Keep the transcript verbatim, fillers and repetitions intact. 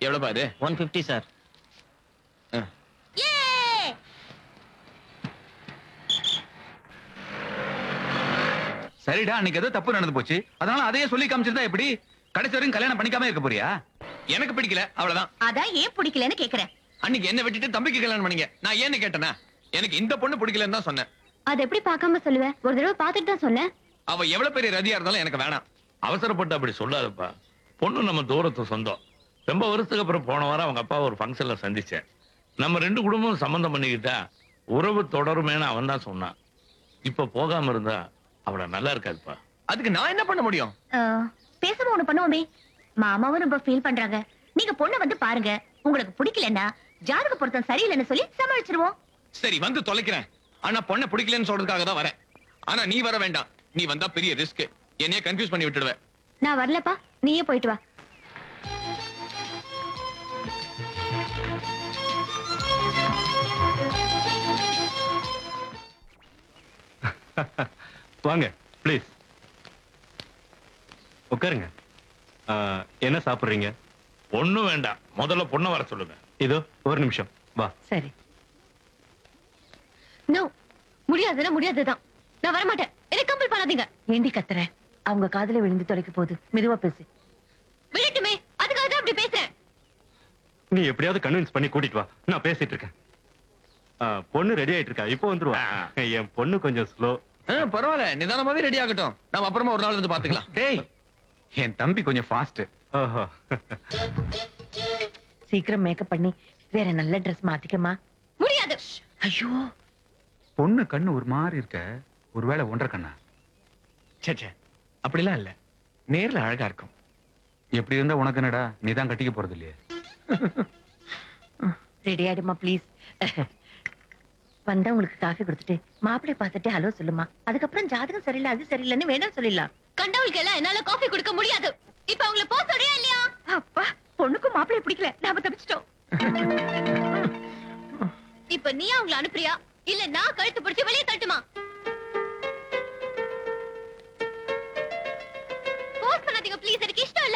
எவ்வளவு அது? One fifty sir. சரிடா, அன்னைக்கு ஏதோ தப்பு நடந்து போச்சு, அதனால அதையே சொல்லி காமிச்சிருந்தா எப்படி? கடைசி வரைக்கும் கல்யாணம் பண்ணிக்காம இருக்க போறியா? எனக்கு பிடிக்கல, அவ்வளவுதான். அதான் ஏன் பிடிக்கலன்னு கேக்குறேன். அன்னைக்கு என்ன விட்டுட்டு தம்பிக்கு கல்யாணம் பண்ணீங்க, நான் ஏன்னு கேட்டேனா? எனக்கு இந்த பொண்ணு பிடிக்கலன்னு தான் சொன்னேன். அது எப்படி பார்க்காம சொல்லுவேன்? ஒரு தடவை பார்த்துட்டு தான் சொன்னேன். அவ எவ்வளவு பெரிய ரதியா இருந்தாலும் எனக்கு வேணாம். அவசரப்பட்டு அப்படி சொல்லாதப்பா. பொண்ணு நம்ம தூரத்து சொந்தம். ரொம்ப வருஷத்துக்கு அப்புறம் போன வாரம் அவங்க அப்பா ஒரு ஃபங்க்ஷன்ல சந்திச்சேன். நம்ம ரெண்டு குடும்பமும் சம்பந்தம் பண்ணிக்கிட்டா உறவு தொடருமேன்னு அவன் தான் சொன்னான். இப்ப போகாம இருந்தா அவள நல்லா இருக்காதுப்பா. அதுக்கு நான் என்ன பண்ண முடியும்? பேசாம ஒண்ணு பண்ணுவோமே. மாமாவும் ரொம்ப ஃபீல் பண்றாங்க. நீங்க பொண்ணு வந்து பாருங்க. உங்களுக்கு பிடிக்கலன்னா ஜாதக பொருத்தம் சரியில்லைன்னு சொல்லி சமாளிச்சிருவோம். சரி, வந்து தொலைக்கிறேன். ஆனா பொண்ணை பிடிக்கலன்னு சொல்றதுக்காக தான் வரேன். ஆனா நீ வர வேண்டாம். நீ வந்தா பெரிய ரிஸ்க். என்னைய கன்ஃபியூஸ் பண்ணி விட்டுடுவேன். நான் வரலப்பா, நீயே போயிட்டு வா. வாங்க ப்ளீஸ் உட்காருங்க. என்ன சாப்பிடுறீங்க? ஒண்ணும் வேண்டாம், முதல்ல பொண்ணை வர சொல்லுங்க. இதோ ஒரு நிமிஷம் வா. சரி. நோ, முடியாதுன்னா முடியாதுதான். நான் வர மாட்டேன். என்ன கம்பல் பண்ணாதீங்க. ஏண்டி கத்துற? அவங்க காதுல விழுந்து தொலைக்க போகுது. மெதுவா பேசு. விடட்டுமே, அதுக்காக தான் அப்படி பேசுறேன். நீ எப்படியாவது கன்வின்ஸ் பண்ணி கூட்டிட்டு வா, நான் பேசிட்டு இருக்கேன். பொண்ணு ரெடி ஆயிட்டு இருக்கா, இப்போ வந்துருவா. என் பொண்ணு கொஞ்சம் ஸ்லோ. பரவாயில்ல, நிதானமாவே ரெடி ஆகட்டும். நம்ம அப்புறமா ஒரு நாள் வந்து பாத்துக்கலாம். டேய், என் தம்பி கொஞ்சம் ஃபாஸ்ட். ஓஹோ. சீக்கிரம் மேக்கப் பண்ணி வேற நல்ல ட்ரெஸ் மாத்திக்கமா. முடியாது. ஐயோ, பொண்ணு கண்ணு ஒரு மாதிரி இருக்க. ஒருவேளை ஒன்றரை கண்ணா? சே, அப்படிலாம் இல்ல, நேர்ல அழகா இருக்கும். எப்படி இருந்தா உனக்கு என்னடா, நீ தான் கட்டிக்க போறது இல்லையே. ரெடி ஆயிடுமா ப்ளீஸ். வந்தா உங்களுக்கு காஃபி கொடுத்துட்டு மாப்பிள்ளை பார்த்துட்டு ஹலோ சொல்லுமா. அதுக்கப்புறம் ஜாதகம் சரியில்லை அது சரியில்லைன்னு வேணாம் சொல்லிடலாம். கண்டவளுக்கு எல்லாம் என்னால காஃபி கொடுக்க முடியாது. இப்ப அவங்கள போக சொல்றியா இல்லையா? அப்பா, பொண்ணுக்கும் மாப்பிள்ளை பிடிக்கல, நாம தப்பிச்சிட்டோம். இப்ப நீ அவங்கள அனுப்புறியா இல்ல நான் கழுத்து பிடிச்சு வெளியே தட்டுமா? போஸ்ட் பண்ணாதீங்க ப்ளீஸ், எனக்கு இஷ்டம் இல்ல.